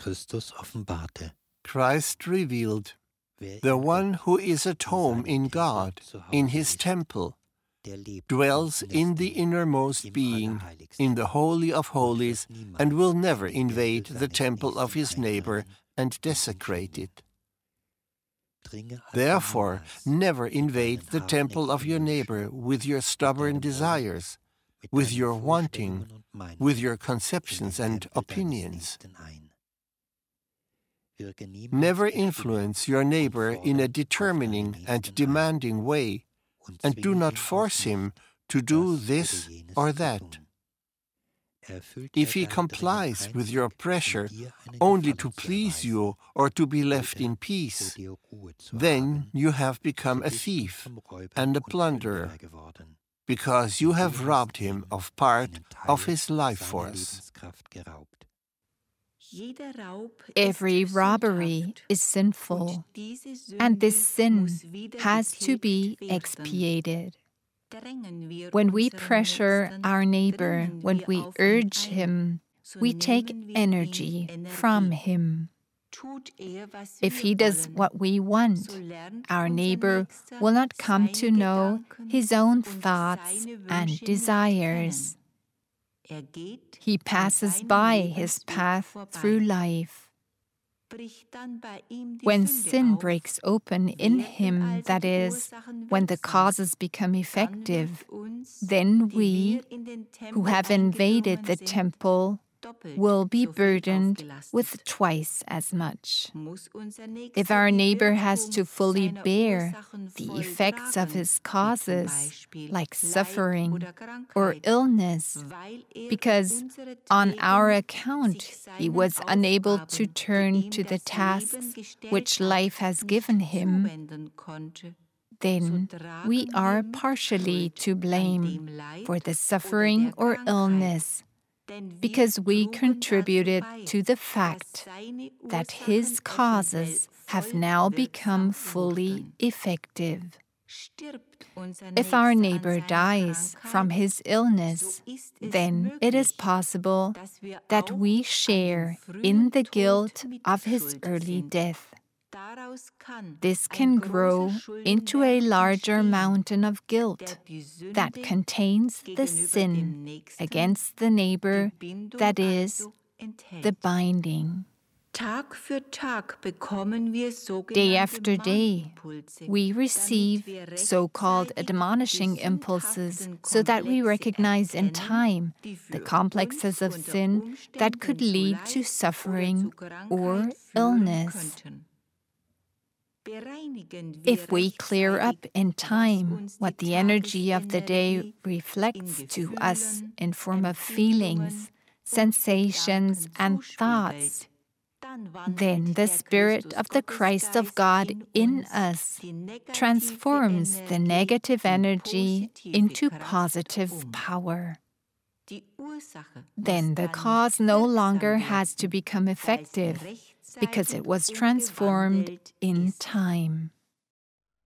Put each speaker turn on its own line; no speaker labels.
Christus offenbarte.
Christ revealed,
Wer
the
in
one
Gott
who is at
in
home
seinem
in
Tempel
God,
zu Hause
in his
ist,
temple,
der lebt
dwells
im
in the
Innersten,
innermost
im
being,
Allerheiligsten,
in the Holy of
und wird
Holies,
niemals
and will
in
never
den Tempel
invade the
seines
temple of
Nächsten
his neighbor
eindringen
and
und ihn
desecrate
schänden.
it.
Dringe also
Therefore,
niemals
never
mit
invade
deinen
the temple of
hartnäckigen
your
Wünschen,
neighbor with your
mit
stubborn
deinem Wollen,
desires,
mit
with
deinen
your wanting,
Vorstellungen und Meinungen
with your
in
conceptions
den
and
Tempel deines
opinions.
Nächsten ein. Wirke niemals
Never
bestimmend
influence your
und
neighbor in a
fordere auf deinen
determining and
Nächsten ein
demanding way,
und
and do
zwinge
not
ihn auch
force him
nicht,
to do
das oder
this
jenes
or
zu
that.
tun. Erfüllt
If he
dein Drängen
complies with your
einzig,
pressure
dir einen
only to
Gefallen zu
please
erweisen
you or to be left
oder
in
vor
peace,
dir Ruhe zu
then
haben,
you have
so
become a
bist du
thief
zum Räuber
and a
und
plunderer,
Plünderer geworden,
because
denn
you
du
have
hast
robbed him
ihm
of part
einen
of
Teil
his life
seiner
force.
Lebenskraft geraubt.
Every robbery is sinful, and this sin has to be expiated. When we pressure our neighbor, when we urge him, we take energy from him. If he does what we want, our neighbor will not come to know his own thoughts and desires. He passes by his path through life. When sin breaks open in him, that is, when the causes become effective, then we, who have invaded the temple, will be burdened with twice as much. If our neighbor has to fully bear the effects of his causes, like suffering or illness, because on our account he was unable to turn to the tasks which life has given him, then we are partially to blame for the suffering or illness, because we contributed to the fact that his causes have now become fully effective. If our neighbor dies from his illness, then it is possible that we share in the guilt of his early death. This can grow into a larger mountain of guilt that contains the sin against the neighbor, that is, the binding. Day after day, we receive so-called admonishing impulses so that we recognize in time the complexes of sin that could lead to suffering or illness. If we clear up in time what the energy of the day reflects to us in form of feelings, sensations, and thoughts, then the Spirit of the Christ of God in us transforms the negative energy into positive power. Then the cause no longer has to become effective, because it was transformed in time.